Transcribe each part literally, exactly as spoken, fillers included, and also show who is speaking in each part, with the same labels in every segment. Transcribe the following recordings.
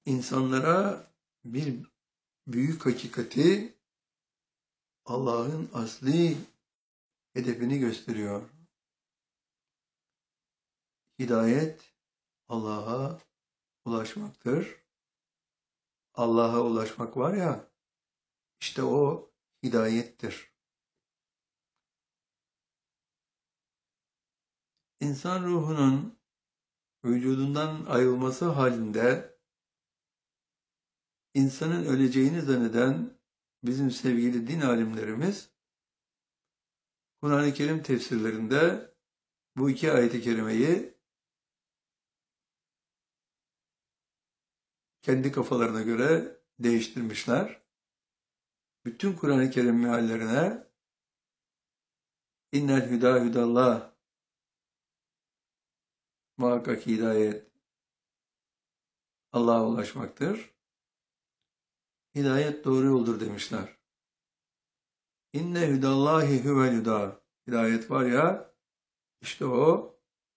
Speaker 1: insanlara bir büyük hakikati, Allah'ın asli hedefini gösteriyor. Hidayet Allah'a ulaşmaktır. Allah'a ulaşmak var ya, işte o hidayettir. İnsan ruhunun vücudundan ayrılması halinde insanın öleceğini zanneden bizim sevgili din alimlerimiz Kur'an-ı Kerim tefsirlerinde bu iki ayet-i kerimeyi kendi kafalarına göre değiştirmişler. Bütün Kur'an-ı Kerim meallerine innel hüdâ hüdallah, muhakkak hidayet Allah'a ulaşmaktır. Hidayet doğru yoldur demişler. İnne hüdallahi huvel hüdâ. Hidayet var ya, işte o,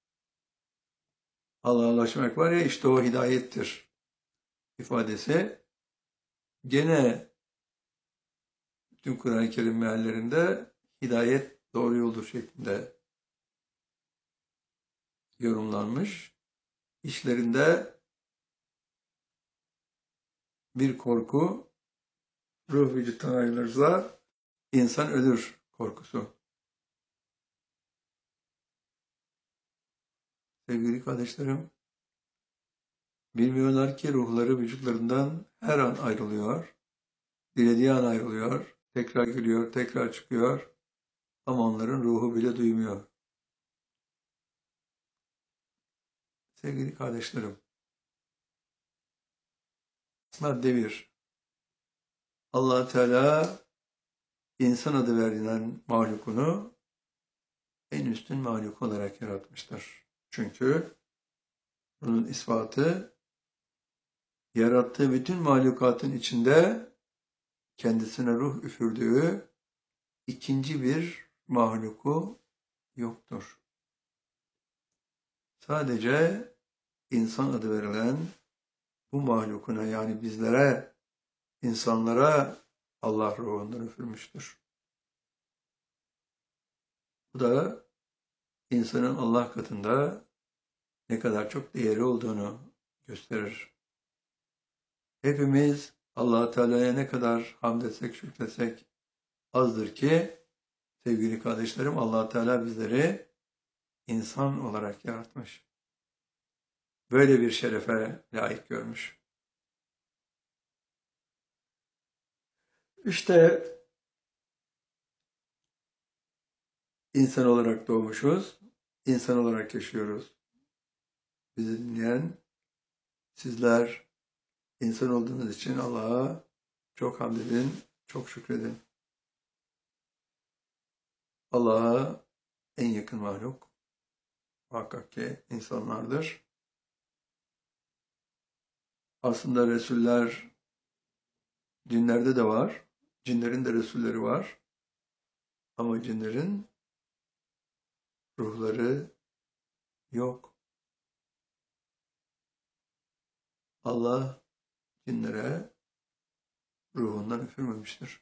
Speaker 1: Allah'a ulaşmak var ya, işte o hidayettir ifadesi gene tüm Kur'an-ı Kerim meallerinde hidayet doğru yoldur şeklinde yorumlanmış. İşlerinde bir korku, ruh vücuttan ayrılırsa insan ölür korkusu. Sevgili kardeşlerim, bilmiyorlar ki ruhları vücutlarından her an ayrılıyor. Dilediği an ayrılıyor. Tekrar geliyor, tekrar çıkıyor. Ama onların ruhu bile duymuyor. Sevgili kardeşlerim, madde bir. Allah Teala insan adı verilen mahlukunu en üstün mahluk olarak yaratmıştır. Çünkü bunun ispatı, yarattığı bütün mahlukatın içinde kendisine ruh üfürdüğü ikinci bir mahluku yoktur. Sadece insan adı verilen bu mahlukuna, yani bizlere, insanlara Allah ruhundan üfürmüştür. Bu da insanın Allah katında ne kadar çok değeri olduğunu gösterir. Hepimiz Allah Teala'ya ne kadar hamd etsek, şükretsek azdır ki, sevgili kardeşlerim, Allah Teala bizleri insan olarak yaratmış. Böyle bir şerefe layık görmüş. İşte insan olarak doğmuşuz, insan olarak yaşıyoruz. Bizi dinleyen sizler insan olduğunuz için Allah'a çok hamd edin, çok şükredin. Allah'a en yakın mahluk muhakkak ki insanlardır. Aslında Resuller cinlerde de var. Cinlerin de Resulleri var. Ama cinlerin ruhları yok. Allah cinlere ruhundan üfürmemiştir.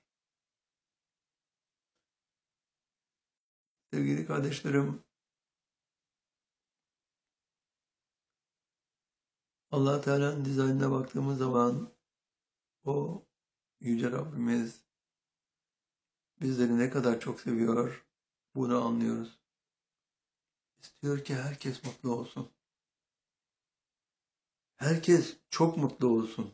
Speaker 1: Sevgili kardeşlerim, Allah Teala'nın dizaynına baktığımız zaman o Yüce Rabbimiz bizleri ne kadar çok seviyor, bunu anlıyoruz. İstiyor ki herkes mutlu olsun. Herkes çok mutlu olsun.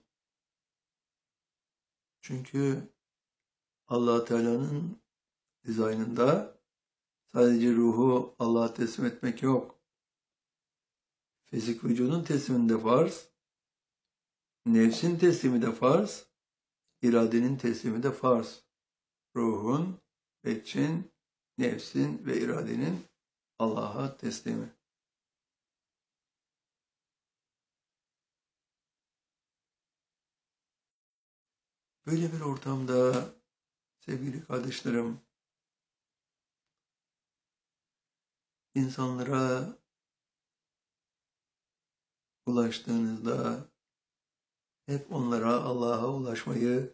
Speaker 1: Çünkü Allah Teala'nın dizaynında sadece ruhu Allah'a teslim etmek yok. Fizik vücudun teslimi de farz, nefsin teslimi de farz, iradenin teslimi de farz. Ruhun, beçin, nefsin ve iradenin Allah'a teslimi. Böyle bir ortamda sevgili kardeşlerim, insanlara ulaştığınızda hep onlara Allah'a ulaşmayı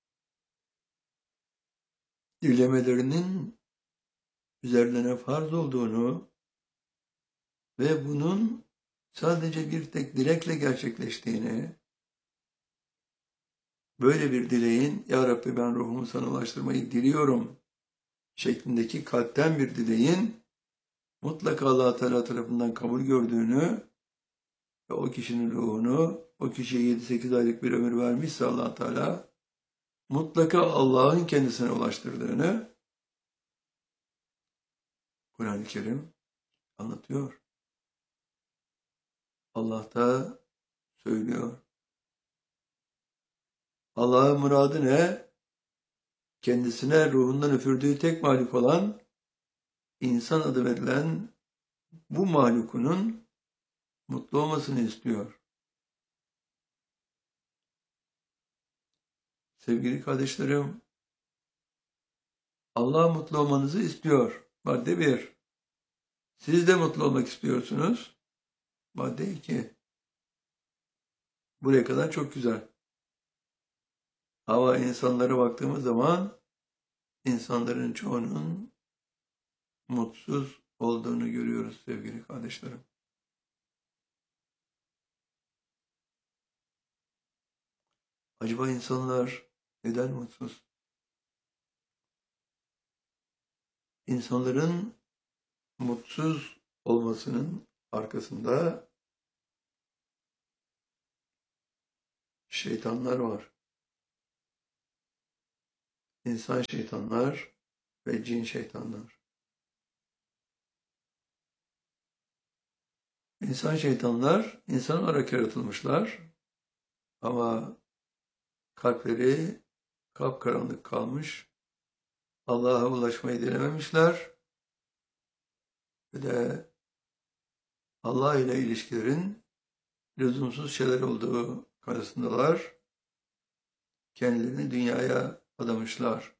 Speaker 1: dilemelerinin üzerlerine farz olduğunu ve bunun sadece bir tek dilekle gerçekleştiğini, böyle bir dileğin, Ya Rabbi ben ruhumu sana ulaştırmayı diliyorum şeklindeki kalpten bir dileğin mutlaka Allah Teala tarafından kabul gördüğünü ve o kişinin ruhunu, o kişiye yedi sekiz aylık bir ömür vermişse Allah Teala mutlaka Allah'ın kendisine ulaştırdığını Kur'an-ı Kerim anlatıyor. Allah da söylüyor. Allah'ın muradı ne? Kendisine ruhundan üfürdüğü tek mahluk olan insan adı verilen bu mahlukunun mutlu olmasını istiyor. Sevgili kardeşlerim, Allah mutlu olmanızı istiyor. Madde bir. Siz de mutlu olmak istiyorsunuz. Madde iki. Buraya kadar çok güzel. Ama insanlara baktığımız zaman insanların çoğunun mutsuz olduğunu görüyoruz sevgili kardeşlerim. Acaba insanlar neden mutsuz? İnsanların mutsuz olmasının arkasında şeytanlar var. İnsan şeytanlar ve cin şeytanlar. İnsan şeytanlar insan olarak yaratılmışlar ama kalpleri kapkaranlık kalmış, Allah'a ulaşmayı dilememişler ve de Allah ile ilişkilerin lüzumsuz şeyler olduğu karşısındalar, kendilerini dünyaya adamışlar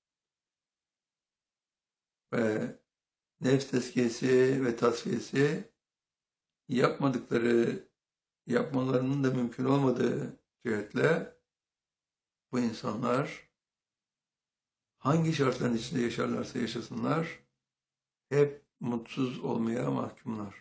Speaker 1: ve nefs tezkiyesi ve tasfiyesi yapmadıkları, yapmalarının da mümkün olmadığı cihetle bu insanlar hangi şartların içinde yaşarlarsa yaşasınlar hep mutsuz olmaya mahkumlar.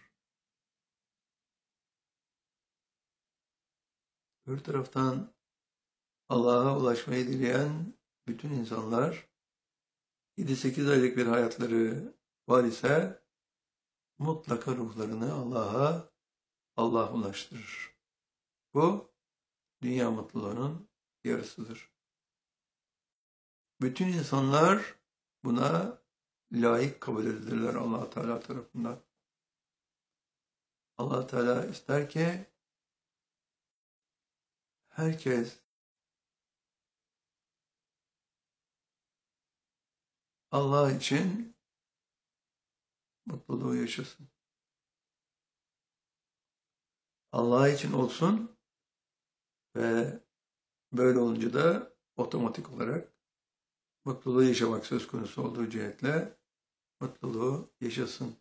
Speaker 1: Bir taraftan Allah'a ulaşmayı dileyen bütün insanlar yedi sekiz aylık bir hayatları var ise mutlaka ruhlarını Allah'a Allah ulaştırır. Bu dünya mutluluğunun yarısıdır. Bütün insanlar buna layık kabul edilirler Allah Teala tarafından. Allah Teala ister ki herkes Allah için mutluluğu yaşasın. Allah için olsun ve böyle olunca da otomatik olarak mutluluğu yaşamak söz konusu olduğu cihetle mutluluğu yaşasın.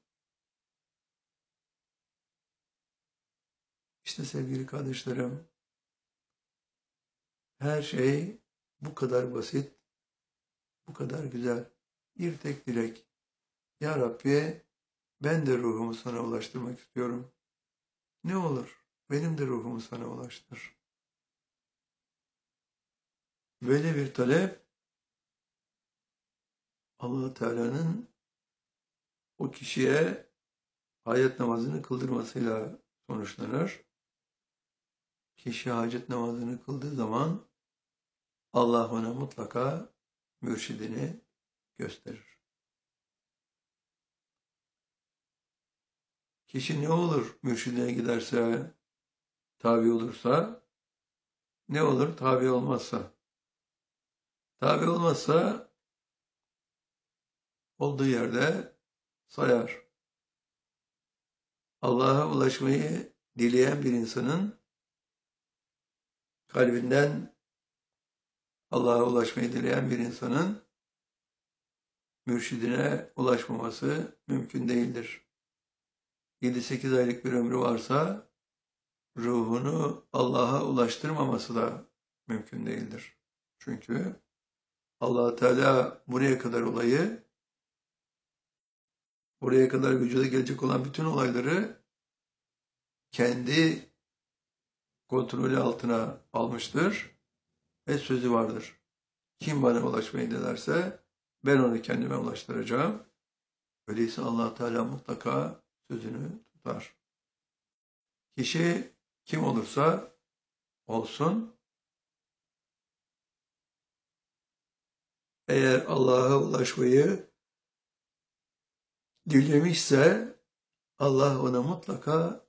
Speaker 1: İşte sevgili kardeşlerim, her şey bu kadar basit, bu kadar güzel. Bir tek dilek. Ya Rabbi, ben de ruhumu sana ulaştırmak istiyorum. Ne olur, benim de ruhumu sana ulaştır. Böyle bir talep, Allah Teala'nın o kişiye hayat namazını kıldırmasıyla sonuçlanır. Kişi hacet namazını kıldığı zaman Allah ona mutlaka mürşidini gösterir. Kişi ne olur mürşidine giderse, tabi olursa, ne olur tabi olmazsa? Tabi olmazsa olduğu yerde sayar. Allah'a ulaşmayı dileyen bir insanın kalbinden Allah'a ulaşmayı dileyen bir insanın mürşidine ulaşmaması mümkün değildir. yedi sekiz aylık bir ömrü varsa ruhunu Allah'a ulaştırmaması da mümkün değildir. Çünkü Allah Teala buraya kadar olayı, buraya kadar vücuda gelecek olan bütün olayları kendi kontrolü altına almıştır ve sözü vardır. Kim bana ulaşmayı dilerse ben onu kendime ulaştıracağım. Öyleyse Allah Teala mutlaka sözünü tutar. Kişi kim olursa olsun, eğer Allah'a ulaşmayı dilemişse Allah ona mutlaka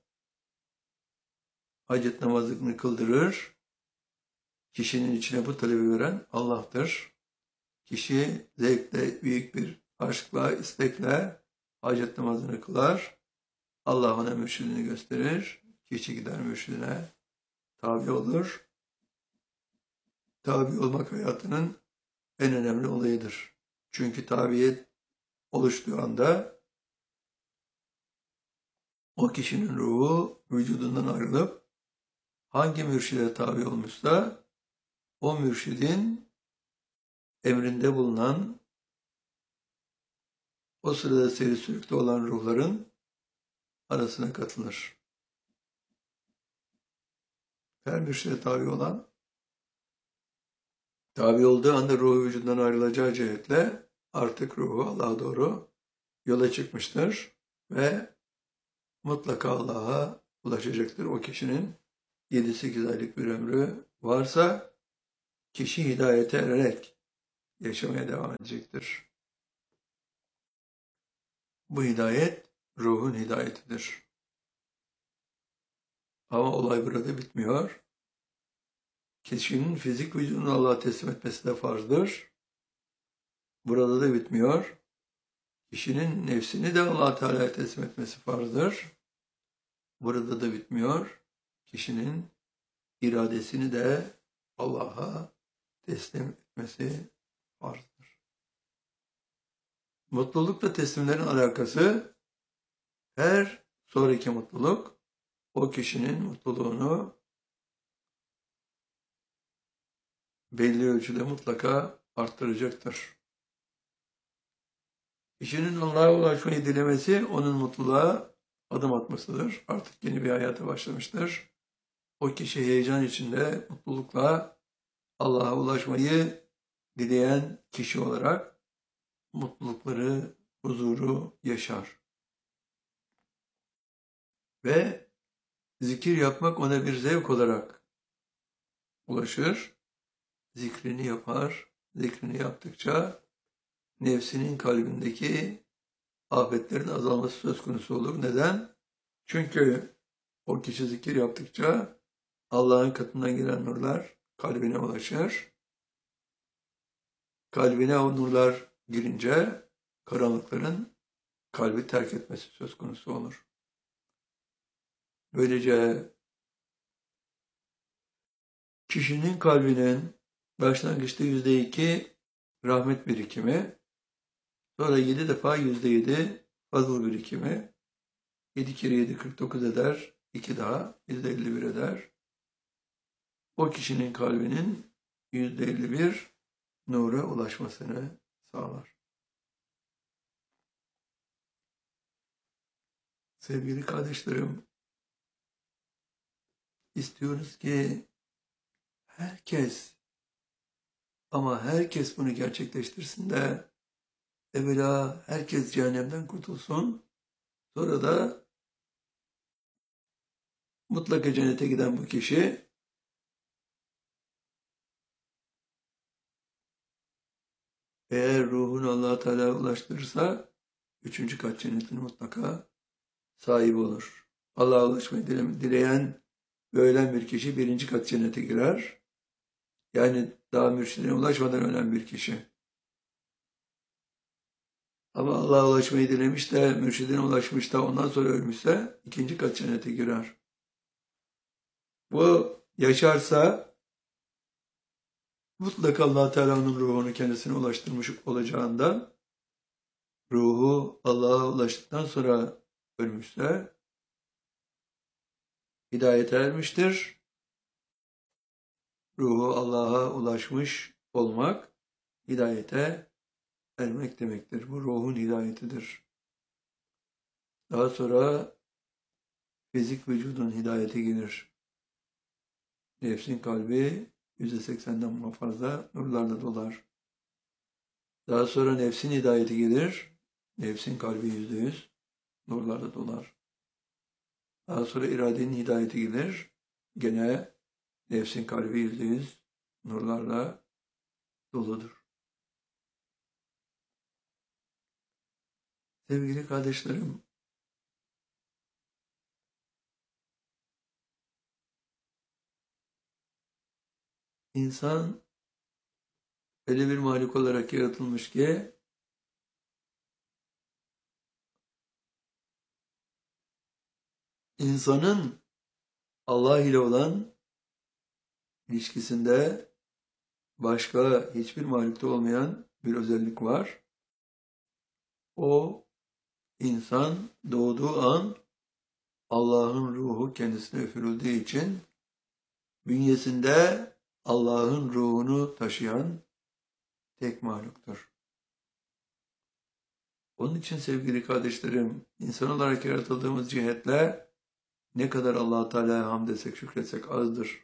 Speaker 1: hacet namazını kıldırır. Kişinin içine bu talebi veren Allah'tır. Kişi zevkle, büyük bir aşkla, istekle hacet namazını kılar. Allah ona mürşidini gösterir. Kişi gider mürşidine tabi olur. Tabi olmak hayatının en önemli olayıdır. Çünkü tabiyet oluştuğu anda o kişinin ruhu vücudundan ayrılıp hangi mürşide tabi olmuşsa o mürşidin emrinde bulunan, o sırada seyri sürükte olan ruhların arasına katılır. Her mürşide tabi olan, tabi olduğu anda ruhu vücudundan ayrılacağı cihetle artık ruhu Allah'a doğru yola çıkmıştır ve mutlaka Allah'a ulaşacaktır. O kişinin yedi sekiz aylık bir ömrü varsa kişi hidayete ererek yaşamaya devam edecektir. Bu hidayet ruhun hidayetidir. Ama olay burada bitmiyor. Kişinin fizik vücudunu Allah'a teslim etmesi de farzdır. Burada da bitmiyor. Kişinin nefsini de Allah Teala'ya teslim etmesi farzdır. Burada da bitmiyor. Kişinin iradesini de Allah'a teslim etmesi farzdır. Mutlulukla teslimlerin alakası, her sonraki mutluluk o kişinin mutluluğunu belli ölçüde mutlaka arttıracaktır. Kişinin Allah'a ulaşmayı dilemesi onun mutluluğa adım atmasıdır. Artık yeni bir hayata başlamıştır. O kişi heyecan içinde, mutlulukla Allah'a ulaşmayı dileyen kişi olarak mutlulukları, huzuru yaşar. Ve zikir yapmak ona bir zevk olarak ulaşır. Zikrini yapar. Zikrini yaptıkça nefsinin kalbindeki afetlerin azalması söz konusu olur. Neden? Çünkü o kişi zikir yaptıkça Allah'ın katından gelen nurlar kalbine ulaşır. Kalbine o nurlar girince karanlıkların kalbi terk etmesi söz konusu olur. Böylece kişinin kalbinin başlangıçta yüzde iki rahmet birikimi, sonra yedi defa yüzde yedi fazıl birikimi, yedi kere yedi kırk dokuz eder, iki daha yüzde elli bir eder. O kişinin kalbinin yüzde elli bir nura ulaşmasını sağlar. Sevgili kardeşlerim, istiyoruz ki herkes, ama herkes bunu gerçekleştirsin de evvela herkes cehennemden kurtulsun, sonra da mutlaka cennete giden bu kişi eğer ruhunu Allah Teala ulaştırırsa üçüncü kat cennetine mutlaka sahibi olur. Allah'a ulaşmayı dileyen ve ölen bir kişi birinci kat cennete girer. Yani daha mürşidine ulaşmadan ölen bir kişi. Ama Allah'a ulaşmayı dilemiş de mürşidine ulaşmış da ondan sonra ölmüşse ikinci kat cennete girer. Bu yaşarsa mutlaka Allah Teala'nın ruhunu kendisine ulaştırmış olacağından ruhu Allah'a ulaştıktan sonra ölmüşse hidayete ermiştir. Ruhu Allah'a ulaşmış olmak, hidayete ermek demektir. Bu ruhun hidayetidir. Daha sonra fizik vücudun hidayeti gelir. Nefsin kalbi yüzde seksenden fazla nurlarla dolar. Daha sonra nefsin hidayeti gelir. Nefsin kalbi yüzde yüz nurlarla dolar. Daha sonra iradenin hidayeti gelir. Gene nefsin kalbi yüzde yüz nurlarla doludur. Sevgili kardeşlerim, insan öyle bir mahluk olarak yaratılmış ki insanın Allah ile olan ilişkisinde başka hiçbir mahlukta olmayan bir özellik var. O insan doğduğu an Allah'ın ruhu kendisine üfürüldüğü için bünyesinde Allah'ın ruhunu taşıyan tek mahluktur. Onun için sevgili kardeşlerim, insan olarak yaratıldığımız cihetle ne kadar Allah-u Teala'ya hamd etsek, şükretsek azdır.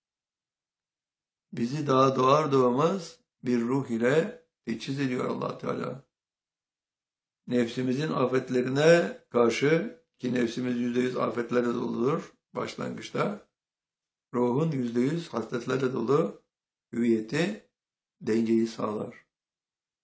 Speaker 1: Bizi daha doğar doğmaz bir ruh ile teçhiz ediyor Allah Teala. Nefsimizin afetlerine karşı, ki nefsimiz yüzde yüz afetlerle doludur başlangıçta, ruhun yüzde yüz hasletlerle dolu hüviyeti dengeyi sağlar.